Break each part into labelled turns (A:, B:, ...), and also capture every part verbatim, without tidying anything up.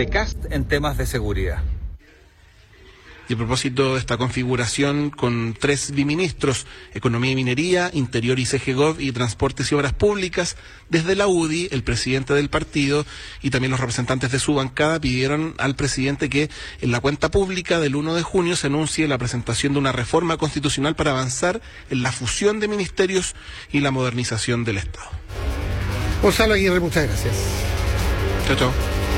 A: presidente Kast en temas de seguridad.
B: Y a propósito de esta configuración con tres biministros, Economía y Minería, Interior y C G Gov y Transportes y Obras Públicas, desde la U D I, el presidente del partido y también los representantes de su bancada pidieron al presidente que en la cuenta pública del uno de junio se anuncie la presentación de una reforma constitucional para avanzar en la fusión de ministerios y la modernización del Estado.
C: Gonzalo Aguirre, muchas gracias.
B: Chao, chao.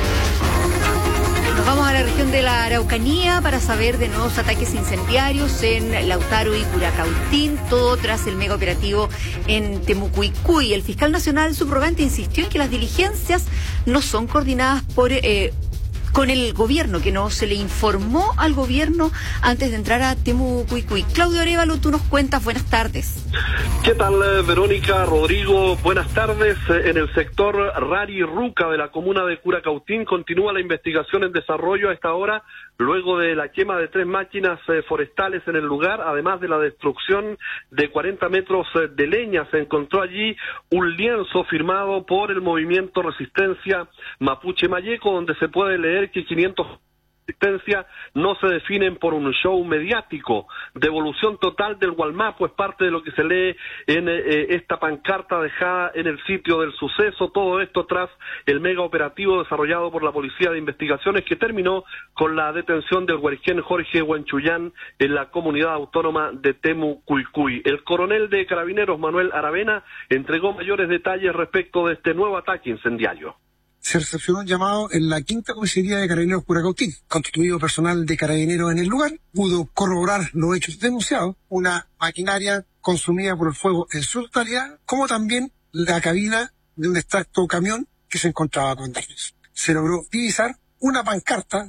D: Nos vamos a la región de la Araucanía para saber de nuevos ataques incendiarios en Lautaro y Curacautín, todo tras el mega operativo en Temucuicui. El fiscal nacional subrogante insistió en que las diligencias no son coordinadas por eh, con el gobierno, que no se le informó al gobierno antes de entrar a Temucuicui. Claudio Arévalo, tú nos cuentas, buenas tardes.
E: ¿Qué tal, Verónica, Rodrigo? Buenas tardes. En el sector Rari Ruca de la comuna de Curacautín continúa la investigación en desarrollo a esta hora, luego de la quema de tres máquinas eh, forestales en el lugar, además de la destrucción de cuarenta metros eh, de leña. Se encontró allí un lienzo firmado por el movimiento Resistencia Mapuche Mayeco, donde se puede leer que quinientos resistencia no se definen por un show mediático. Devolución total del Gualmapo es parte de lo que se lee en eh, esta pancarta dejada en el sitio del suceso. Todo esto tras el mega operativo desarrollado por la Policía de Investigaciones, que terminó con la detención del huarquén Jorge Huanchuyán en la comunidad autónoma de Temucuicui. El coronel de Carabineros, Manuel Aravena, entregó mayores detalles respecto de este nuevo ataque incendiario.
C: Se recepcionó un llamado en la quinta comisaría de Carabineros Curacautín. Constituido personal de Carabineros en el lugar, pudo corroborar los hechos denunciados, una maquinaria consumida por el fuego en su totalidad, como también la cabina de un extracto camión que se encontraba con daños. Se logró divisar una pancarta.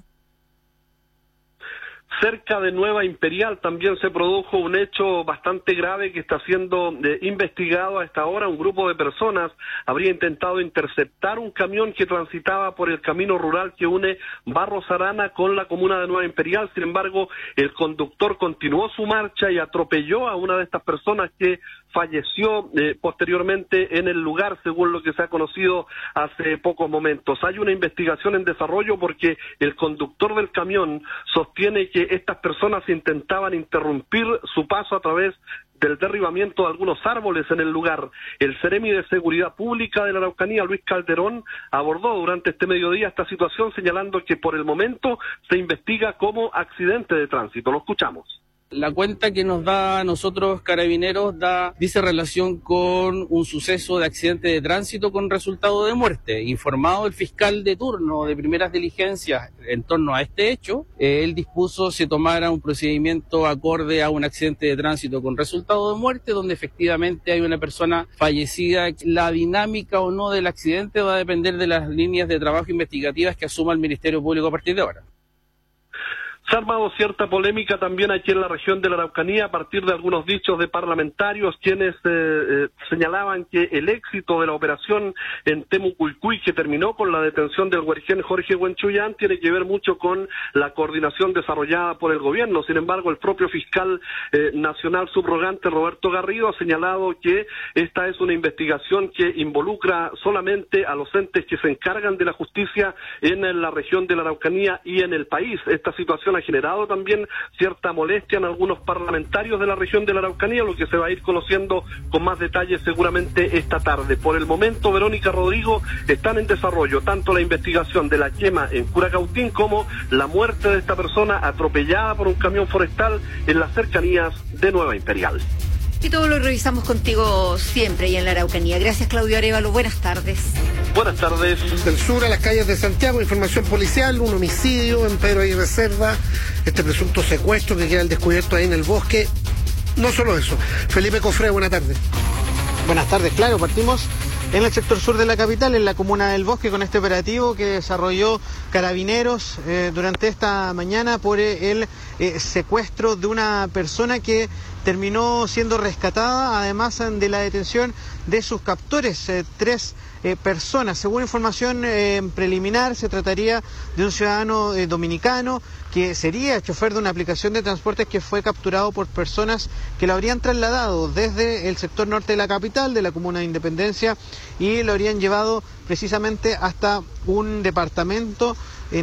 E: Cerca de Nueva Imperial también se produjo un hecho bastante grave que está siendo eh, investigado a esta hora. Un grupo de personas habría intentado interceptar un camión que transitaba por el camino rural que une Barros Arana con la comuna de Nueva Imperial. Sin embargo, el conductor continuó su marcha y atropelló a una de estas personas, que falleció eh, posteriormente en el lugar, según lo que se ha conocido hace pocos momentos. Hay una investigación en desarrollo porque el conductor del camión sostiene que estas personas intentaban interrumpir su paso a través del derribamiento de algunos árboles en el lugar. El Seremi de Seguridad Pública de la Araucanía, Luis Calderón, abordó durante este mediodía esta situación, señalando que por el momento se investiga como accidente de tránsito. Lo escuchamos.
F: La cuenta que nos da a nosotros Carabineros da, dice relación con un suceso de accidente de tránsito con resultado de muerte. Informado el fiscal de turno de primeras diligencias en torno a este hecho, eh, él dispuso se tomara un procedimiento acorde a un accidente de tránsito con resultado de muerte, donde efectivamente hay una persona fallecida. La dinámica o no del accidente va a depender de las líneas de trabajo investigativas que asuma el Ministerio Público a partir de ahora.
E: Se ha armado cierta polémica también aquí en la región de la Araucanía a partir de algunos dichos de parlamentarios, quienes eh, eh, señalaban que el éxito de la operación en Temucuicui, que terminó con la detención del huarquén Jorge Huanchuyán, tiene que ver mucho con la coordinación desarrollada por el gobierno. Sin embargo, el propio fiscal eh, nacional subrogante, Roberto Garrido, ha señalado que esta es una investigación que involucra solamente a los entes que se encargan de la justicia en la región de la Araucanía y en el país. Esta situación ha generado también cierta molestia en algunos parlamentarios de la región de la Araucanía, lo que se va a ir conociendo con más detalles seguramente esta tarde. Por el momento, Verónica, Rodrigo, están en desarrollo tanto la investigación de la quema en Curacautín como la muerte de esta persona atropellada por un camión forestal en las cercanías de Nueva Imperial.
D: Y todo lo revisamos contigo siempre y en la Araucanía. Gracias, Claudio Arévalo. Buenas tardes.
E: Buenas tardes.
C: Del sur a las calles de Santiago, información policial, un homicidio en Pedro Aguirre Cerda, este presunto secuestro que queda al descubierto ahí en el bosque. No solo eso. Felipe Cofré, buenas tardes.
G: Buenas tardes, claro, partimos en el sector sur de la capital, en la comuna del Bosque, con este operativo que desarrolló Carabineros eh, durante esta mañana por el eh, secuestro de una persona que terminó siendo rescatada, además de la detención de sus captores, eh, tres eh, personas. Según información eh, preliminar, se trataría de un ciudadano eh, dominicano que sería chofer de una aplicación de transportes que fue capturado por personas que lo habrían trasladado desde el sector norte de la capital, de la comuna de Independencia, y lo habrían llevado precisamente hasta un departamento